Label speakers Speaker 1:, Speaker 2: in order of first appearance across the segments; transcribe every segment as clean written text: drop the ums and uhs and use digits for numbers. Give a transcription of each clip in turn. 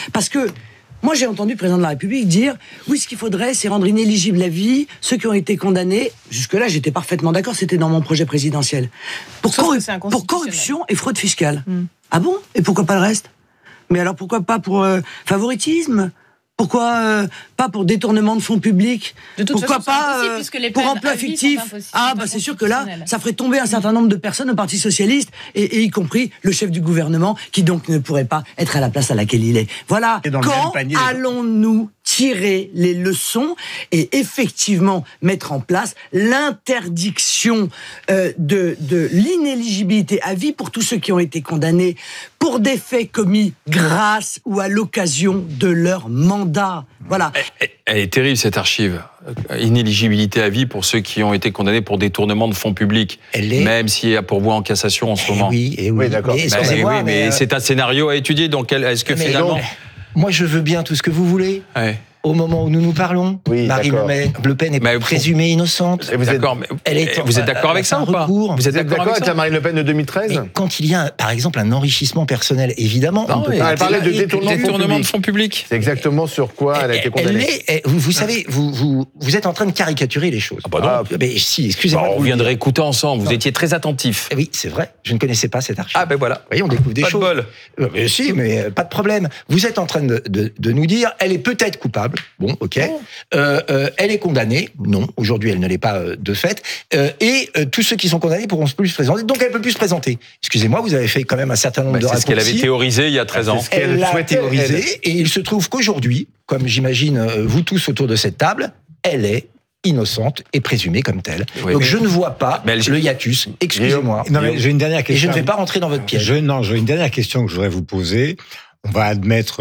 Speaker 1: Parce que moi, j'ai entendu le président de la République dire « Oui, ce qu'il faudrait, c'est rendre inéligible à vie ceux qui ont été condamnés. » Jusque-là, j'étais parfaitement d'accord, c'était dans mon projet présidentiel. Pour corruption et fraude fiscale. Ah bon ? Et pourquoi pas le reste ? Mais alors pourquoi pas pour favoritisme ? Pourquoi pas pour détournement de fonds publics ?
Speaker 2: De toute
Speaker 1: Pourquoi
Speaker 2: façon,
Speaker 1: pas pour emploi fictif ? C'est sûr que là, ça ferait tomber un certain nombre de personnes au Parti socialiste, et y compris le chef du gouvernement, qui donc ne pourrait pas être à la place à laquelle il est. Voilà. Quand allons-nous tirer les leçons et effectivement mettre en place l'interdiction de l'inéligibilité à vie pour tous ceux qui ont été condamnés pour des faits commis grâce ou à l'occasion de leur mandat. Voilà.
Speaker 3: Elle est terrible, cette archive. Inéligibilité à vie pour ceux qui ont été condamnés pour détournement de fonds publics. Même s'il y a pourvoi en cassation en ce moment.
Speaker 4: Oui, d'accord.
Speaker 3: Mais c'est un scénario à étudier. Donc, est-ce que finalement...
Speaker 4: Moi, je veux bien tout ce que vous voulez.
Speaker 3: Ouais.
Speaker 4: Au moment où nous parlons, Marine Le Pen est présumée innocente.
Speaker 3: Vous êtes d'accord avec ça ou pas ?
Speaker 5: Vous êtes d'accord avec la Marine Le Pen de 2013 ?
Speaker 4: Mais quand il y a, par exemple, un enrichissement personnel, évidemment...
Speaker 5: elle parlait de
Speaker 3: détournement de fonds publics.
Speaker 5: C'est exactement sur quoi elle a été condamnée.
Speaker 4: Vous savez, vous êtes en train de caricaturer les choses.
Speaker 3: Ah bah non.
Speaker 4: Mais si, excusez-moi.
Speaker 3: On vient de réécouter ensemble, vous étiez très attentifs.
Speaker 4: Oui, c'est vrai, je ne connaissais pas cette archive.
Speaker 3: Ah ben voilà.
Speaker 4: Vous voyez, on découvre des choses.
Speaker 3: Pas de bol.
Speaker 4: Mais si, mais pas de problème. Vous êtes en train de nous dire, elle est peut-être coupable. Bon, ok. Elle est condamnée. Non, aujourd'hui, elle ne l'est pas de fait. Et tous ceux qui sont condamnés pourront plus se présenter. Donc, elle ne peut plus se présenter. Excusez-moi, vous avez fait quand même un certain nombre de raccourcis.
Speaker 3: C'est ce qu'elle avait théorisé il y a 13 ans.
Speaker 4: Elle l'a théorisé. Et il se trouve qu'aujourd'hui, comme j'imagine vous tous autour de cette table, elle est innocente et présumée comme telle. Oui, donc je ne vois pas le hiatus. Excusez-moi.
Speaker 6: Non, mais j'ai une dernière question.
Speaker 4: Et je ne vais pas rentrer dans votre piège.
Speaker 6: J'ai une dernière question que je voudrais vous poser. On va admettre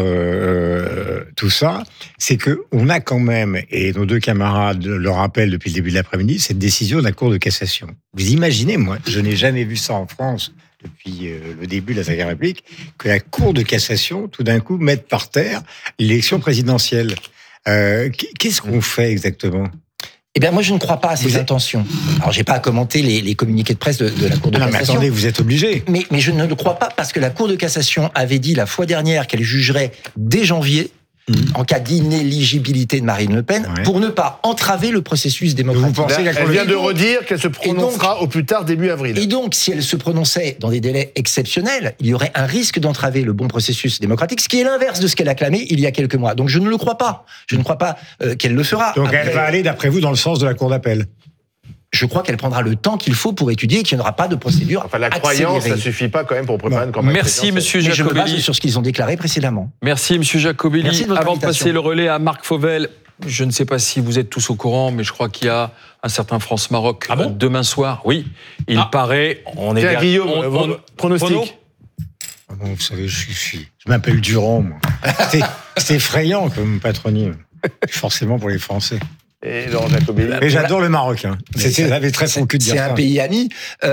Speaker 6: tout ça, c'est que on a quand même, et nos deux camarades le rappellent depuis le début de l'après-midi, cette décision de la Cour de cassation. Vous imaginez, moi, je n'ai jamais vu ça en France depuis le début de la Cinquième République, que la Cour de cassation, tout d'un coup, mette par terre l'élection présidentielle. Qu'est-ce qu'on fait exactement ?
Speaker 4: Eh bien, moi, je ne crois pas à ces intentions. Alors, j'ai pas à commenter les communiqués de presse de la Cour de cassation.
Speaker 6: Non, mais attendez, vous êtes obligé.
Speaker 4: Mais je ne le crois pas parce que la Cour de cassation avait dit la fois dernière qu'elle jugerait dès janvier en cas d'inéligibilité de Marine Le Pen pour ne pas entraver le processus démocratique.
Speaker 5: Vous pensez elle vient de redire qu'elle se prononcera au plus tard début avril.
Speaker 4: Et donc, si elle se prononçait dans des délais exceptionnels, il y aurait un risque d'entraver le bon processus démocratique, ce qui est l'inverse de ce qu'elle a clamé il y a quelques mois. Donc, je ne le crois pas. Je ne crois pas qu'elle le fera.
Speaker 6: Donc, elle va aller, d'après vous, dans le sens de la Cour d'appel.
Speaker 4: Je crois qu'elle prendra le temps qu'il faut pour étudier et qu'il n'y aura pas de procédure accélérée.
Speaker 5: La croyance, ça suffit pas quand même pour préparer une campagne.
Speaker 3: Merci, monsieur Jacobelli.
Speaker 4: Je me base sur ce qu'ils ont déclaré précédemment.
Speaker 3: Merci, monsieur Jacobelli.
Speaker 4: Merci de votre
Speaker 3: Avant
Speaker 4: invitation.
Speaker 3: de passer le relais à Marc Fauvel, je ne sais pas si vous êtes tous au courant, mais je crois qu'il y a un certain France-Maroc demain soir. Oui, il paraît. On est
Speaker 5: derrière. Guillaume, pronostic.
Speaker 6: Vous savez, je m'appelle Durand, moi. C'est effrayant comme patronyme. Forcément pour les Français.
Speaker 5: Et Laurent Jacobelli.
Speaker 6: Mais j'adore le Maroc. Vous avez très son cul de dire ça.
Speaker 4: C'est un pays ami.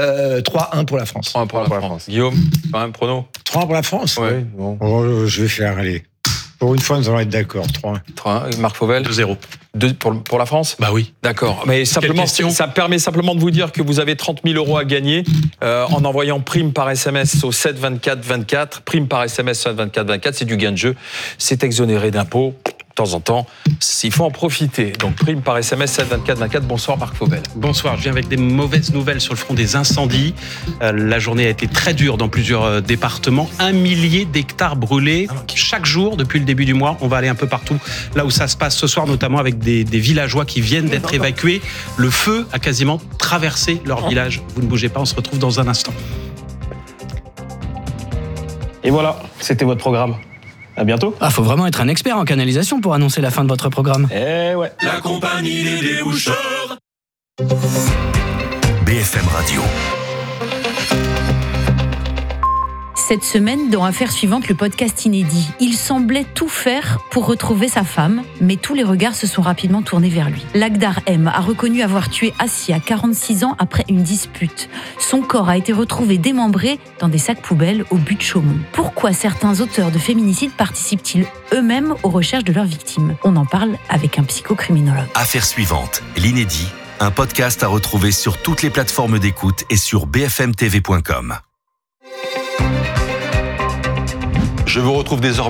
Speaker 4: 3-1 pour la France.
Speaker 3: 3-1 pour la France. Guillaume, quand même, prono
Speaker 6: 3-1 pour la France.
Speaker 3: Oui.
Speaker 6: Bon. Je vais faire, allez. Pour une fois, nous allons être d'accord. 3-1.
Speaker 3: 3-1. Marc Fauvel
Speaker 7: 2-0.
Speaker 3: Pour la France ?
Speaker 7: Bah oui.
Speaker 3: D'accord. Mais simplement, ça permet simplement de vous dire que vous avez 30 000 € à gagner en envoyant prime par SMS au 7 24 24. Prime par SMS 7 24 24, c'est du gain de jeu. C'est exonéré d'impôts. De temps en temps, il faut en profiter. Donc, prime par SMS 7 24 24. Bonsoir Marc Fauvel.
Speaker 7: Bonsoir, je viens avec des mauvaises nouvelles sur le front des incendies. La journée a été très dure dans plusieurs départements. 1 millier d'hectares brûlés chaque jour depuis le début du mois. On va aller un peu partout là où ça se passe ce soir, notamment avec des villageois qui viennent d'être évacués. Le feu a quasiment traversé leur village. Vous ne bougez pas, on se retrouve dans un instant.
Speaker 8: Et voilà, c'était votre programme. À bientôt.
Speaker 9: Faut vraiment être un expert en canalisation pour annoncer la fin de votre programme.
Speaker 8: Eh ouais.
Speaker 10: La compagnie des déboucheurs. BFM Radio.
Speaker 11: Cette semaine, dans Affaires suivantes, le podcast inédit. Il semblait tout faire pour retrouver sa femme, mais tous les regards se sont rapidement tournés vers lui. Lagdar M a reconnu avoir tué Assia, 46 ans, après une dispute. Son corps a été retrouvé démembré dans des sacs poubelles au but de Chaumont. Pourquoi certains auteurs de féminicides participent-ils eux-mêmes aux recherches de leurs victimes ? On en parle avec un psychocriminologue.
Speaker 10: Affaires suivantes, l'inédit, un podcast à retrouver sur toutes les plateformes d'écoute et sur bfmtv.com.
Speaker 3: Je vous retrouve désormais